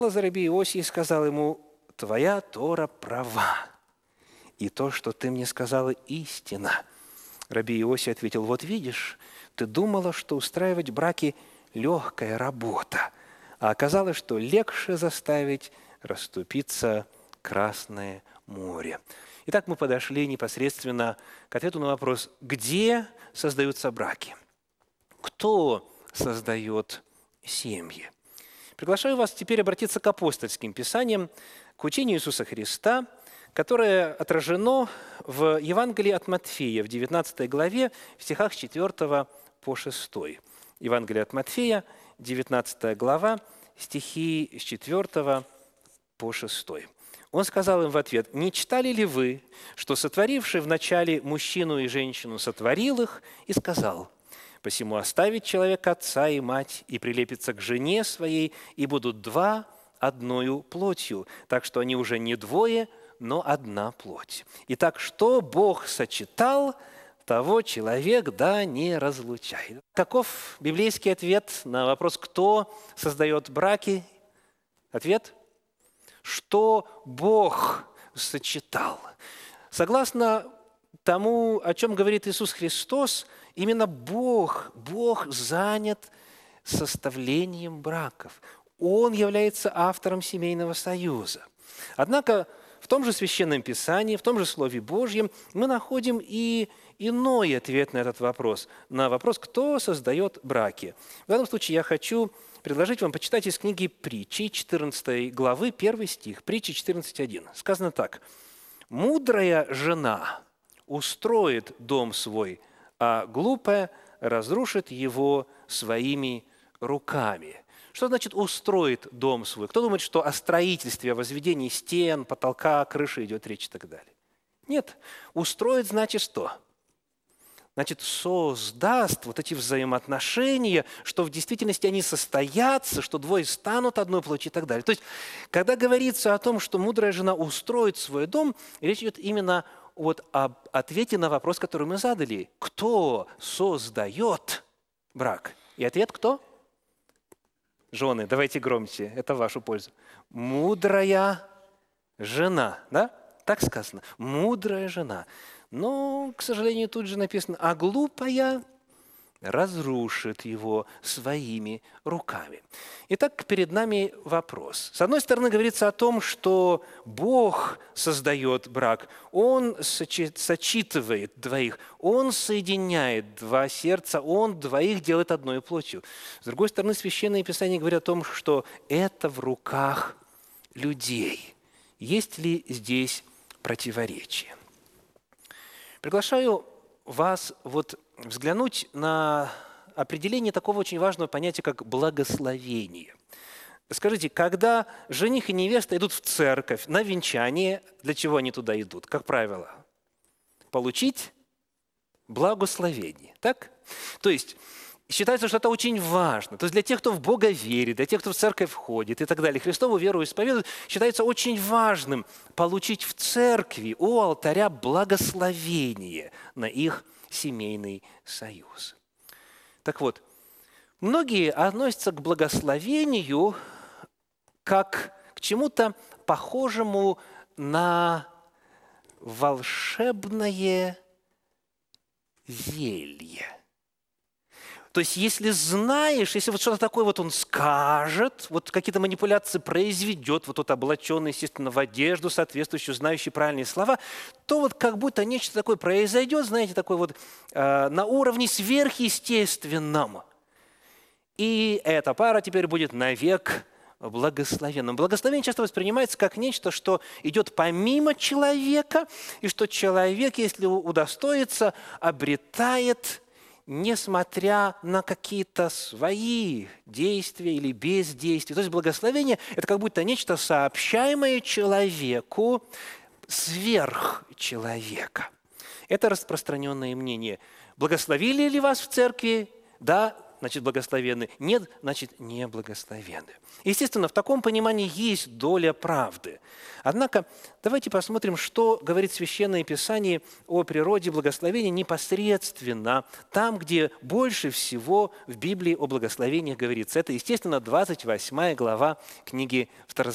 за раби Иосии и сказал ему: «Твоя Тора права, и то, что ты мне сказала, истина». Раби Иосий ответил: «Вот видишь, ты думала, что устраивать браки – легкая работа, а оказалось, что легче заставить расступиться Красное море». Итак, мы подошли непосредственно к ответу на вопрос: где создаются браки? Кто создает семьи? Приглашаю вас теперь обратиться к апостольским писаниям, к учению Иисуса Христа, которое отражено в Евангелии от Матфея в 19 главе, в стихах с 4 по 6. Евангелие от Матфея, 19 глава, стихи с 4 по 6. Он сказал им в ответ: «Не читали ли вы, что сотворивший вначале мужчину и женщину сотворил их и сказал: посему оставит человек отца и мать и прилепится к жене своей, и будут два одною плотью, так что они уже не двое, но одна плоть. Итак, что Бог сочетал, того человек да не разлучает». Каков библейский ответ на вопрос, кто создает браки? Ответ: что Бог сочетал. Согласно тому, о чем говорит Иисус Христос, именно Бог занят составлением браков. Он является автором семейного союза. Однако в том же Священном Писании, в том же Слове Божьем мы находим и иной ответ на этот вопрос, на вопрос, кто создает браки. В данном случае я хочу предложить вам почитать из книги Притчи, 14 главы, 1 стих, Притчи 14:1. Сказано так: «Мудрая жена устроит дом свой, а глупая разрушит его своими руками». Что значит «устроит дом свой»? Кто думает, что о строительстве, о возведении стен, потолка, крыши идет речь и так далее? Нет. «Устроит» значит что? Значит, создаст вот эти взаимоотношения, что в действительности они состоятся, что двое станут одной плотью и так далее. То есть, когда говорится о том, что мудрая жена устроит свой дом, речь идет именно вот об ответе на вопрос, который мы задали. Кто создает брак? И ответ кто? Жены, давайте громче, это в вашу пользу. Мудрая жена, да? Так сказано. Мудрая жена. Но, к сожалению, тут же написано: а глупая разрушит его своими руками. Итак, перед нами вопрос. С одной стороны, говорится о том, что Бог создает брак, Он сочетывает двоих, Он соединяет два сердца, Он двоих делает одной плотью. С другой стороны, Священное Писание говорит о том, что это в руках людей. Есть ли здесь противоречие? Приглашаю вас взглянуть на определение такого очень важного понятия, как благословение. Скажите, когда жених и невеста идут в церковь на венчание, для чего они туда идут, как правило? Получить благословение, так? То есть считается, что это очень важно. То есть для тех, кто в Бога верит, для тех, кто в церковь входит и так далее, Христову веру исповедует, считается очень важным получить в церкви у алтаря благословение на их семейный союз. Так вот, многие относятся к благословению как к чему-то похожему на волшебное зелье. То есть, если знаешь, если что-то такое он скажет, какие-то манипуляции произведет, облаченный, естественно, в одежду, соответствующую, знающий правильные слова, то как будто нечто такое произойдет, знаете, на уровне сверхъестественном. И эта пара теперь будет навек благословенным. Благословение часто воспринимается как нечто, что идет помимо человека, и что человек, если удостоится, обретает, несмотря на какие-то свои действия или бездействия. То есть благословение – это как будто нечто сообщаемое человеку сверх человека. Это распространенное мнение. Благословили ли вас в церкви? Да, значит, благословенны, нет, значит, не благословенны. Естественно, в таком понимании есть доля правды. Однако давайте посмотрим, что говорит Священное Писание о природе благословения непосредственно там, где больше всего в Библии о благословениях говорится. Это, естественно, 28 глава книги Второзакония.